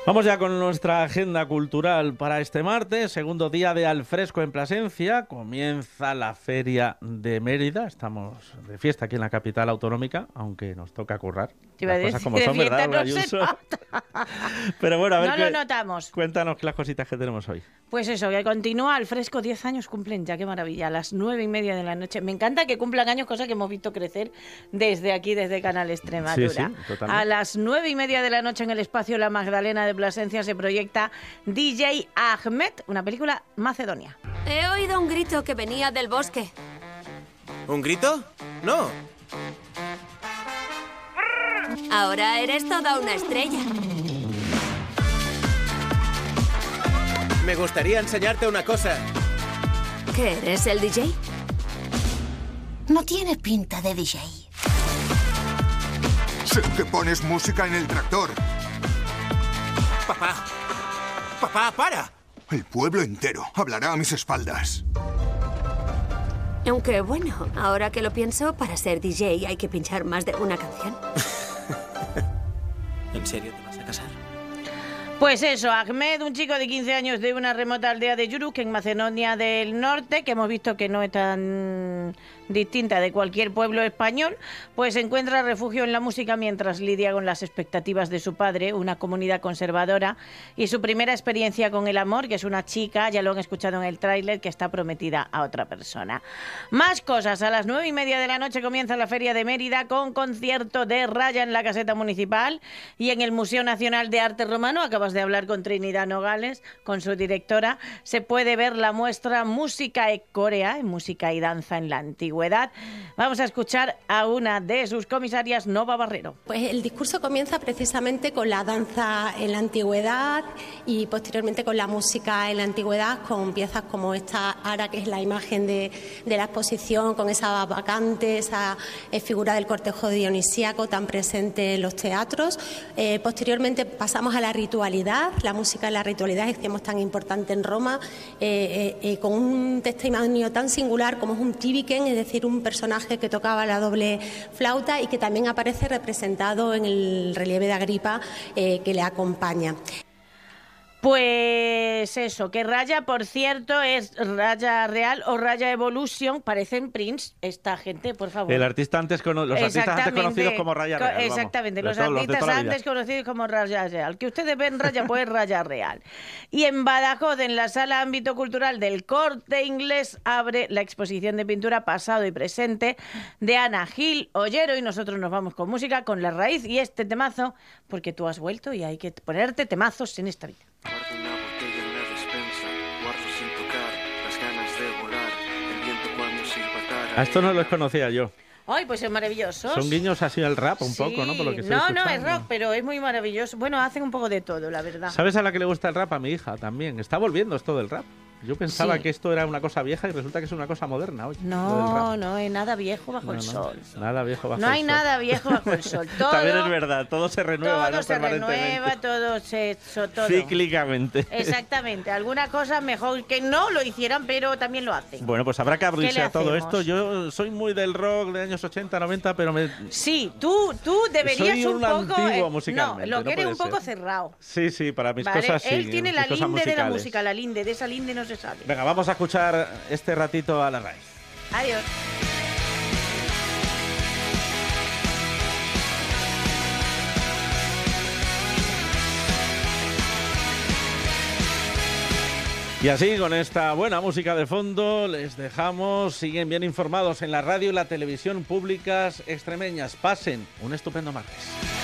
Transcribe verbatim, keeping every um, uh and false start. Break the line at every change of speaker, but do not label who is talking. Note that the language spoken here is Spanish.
Vamos ya con nuestra agenda cultural para este martes, segundo día de Al Fresco en Plasencia. Comienza la Feria de Mérida. Estamos de fiesta aquí en la capital autonómica, aunque nos toca currar.
Te iba a
Las
decir,
cosas como son,
de fiesta
¿verdad,
no
Ayuso?
se nota.
Pero bueno, a ver
No
qué-
lo notamos.
Cuéntanos las cositas que tenemos hoy.
Pues eso, que continúa Al Fresco, diez años cumplen ya, qué maravilla, a las nueve y media de la noche. Me encanta que cumplan años, cosa que hemos visto crecer desde aquí, desde Canal Extremadura.
Sí, sí, totalmente.
A las nueve y media de la noche en el espacio La Magdalena de Plasencia se proyecta D J Ahmed, una película macedonia.
He oído un grito que venía del bosque.
¿Un grito? No.
Ahora eres toda una estrella.
Me gustaría enseñarte una cosa.
¿Qué eres, el D J?
No tiene pinta de D J.
Sé que pones música en el tractor.
Papá. Papá, para.
El pueblo entero hablará a mis espaldas.
Aunque bueno, ahora que lo pienso, para ser D J hay que pinchar más de una canción.
¿En serio te vas a casar?
Pues eso, Ahmed, un chico de quince años de una remota aldea de Yuruk, en Macedonia del Norte, que hemos visto que no es tan distinta de cualquier pueblo español, pues encuentra refugio en la música mientras lidia con las expectativas de su padre, una comunidad conservadora, y su primera experiencia con el amor, que es una chica, ya lo han escuchado en el tráiler, que está prometida a otra persona. Más cosas, a las nueve y media de la noche comienza la Feria de Mérida con concierto de Raya en la Caseta Municipal y en el Museo Nacional de Arte Romano. Acabas de hablar con Trinidad Nogales, con su directora. Se puede ver la muestra Música e Corea, música y danza en la antigüedad. Vamos a escuchar a una de sus comisarias, Nova Barrero.
Pues el discurso comienza precisamente con la danza en la antigüedad y posteriormente con la música en la antigüedad, con piezas como esta Ara, que es la imagen de, de la exposición, con esa bacante, esa eh, figura del cortejo dionisíaco tan presente en los teatros. Eh, posteriormente pasamos a la ritualidad, la música en la ritualidad, decíamos, tan importante en Roma, eh, eh, eh, con un testimonio tan singular como es un tibiken, es decir, un personaje que tocaba la doble flauta y que también aparece representado en el relieve de Agripa eh, que le acompaña.
Pues eso, que Raya, por cierto, es Raya Real o Raya Evolution, parecen Prince, esta gente, por favor.
El artista antes cono- los artistas antes conocidos como Raya
Co-
Real. vamos.
Exactamente,
De
los
todos, de
artistas
toda la vida.
antes conocidos como Raya Real. Que ustedes ven Raya, pues Raya Real. Y en Badajoz, en la Sala Ámbito Cultural del Corte Inglés, abre la exposición de pintura pasado y presente de Ana Gil Ollero, y nosotros nos vamos con música, con La Raíz y este temazo, porque tú has vuelto y hay que ponerte temazos en esta vida.
Guardo una botella en la despensa, guardo sin tocar las ganas de volar, el viento cuando silba cara.
A esto no los conocía yo.
Ay, pues es maravilloso.
Son guiños así al rap un poco, ¿no? Por lo que estoy
No, no, es
escuchando.
rock, pero es muy maravilloso. Bueno, hacen un poco de todo, la verdad.
¿Sabes a la que le gusta el rap? A mi hija también. Está volviendo esto del rap. Yo pensaba
Sí.
que esto era una cosa vieja y resulta que es una cosa moderna hoy. lo del
No,
rap.
no hay nada viejo bajo
No,
el
no,
sol.
Nada viejo bajo
No
el
hay
sol.
nada viejo bajo el sol. Todo,
También es verdad, todo se renueva,
todo
¿no?
se
Permanentemente.
renueva, todo se... eso, todo.
Cíclicamente.
Exactamente. Algunas cosas mejor que no lo hicieran, pero también lo hacen.
Bueno, pues habrá que abrirse
le
a todo
hacemos?
esto. Yo soy muy del rock de años ochenta, noventa, pero me...
Sí, tú, tú deberías
Soy
un
un
poco...
antiguo
eh,
musicalmente,
no, lo
no
que eres
puede
un poco
ser.
cerrado.
Sí, sí, para mis
¿Vale?
cosas sí.
Él tiene
mis
la
cosas
linde de la
musicales.
música, la linde, de esa linde no se sale.
Venga, vamos a escuchar este ratito a La Raíz.
Adiós.
Y así, con esta buena música de fondo, les dejamos. Siguen bien informados en la radio y la televisión públicas extremeñas. Pasen un estupendo martes.